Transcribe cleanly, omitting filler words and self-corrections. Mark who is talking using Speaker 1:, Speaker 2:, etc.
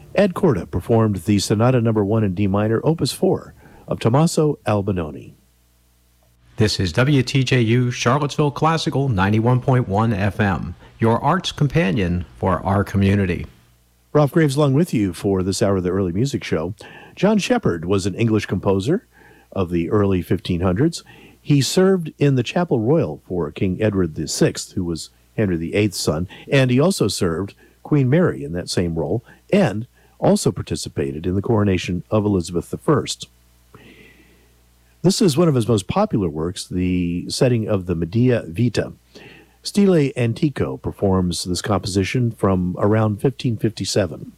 Speaker 1: Ed Corda performed the Sonata No. 1 in D minor, Opus 4, of Tommaso Albinoni.
Speaker 2: This is WTJU Charlottesville Classical 91.1 FM, your arts companion for our community.
Speaker 1: Ralph Graves along with you for this hour of the Early Music Show. John Shepherd was an English composer of the early 1500s. He served in the Chapel Royal for King Edward VI, who was Henry VIII's son, and he also served Queen Mary in that same role, and also participated in the coronation of Elizabeth I. This is one of his most popular works, the setting of the Medea Vita. Stile Antico performs this composition from around 1557.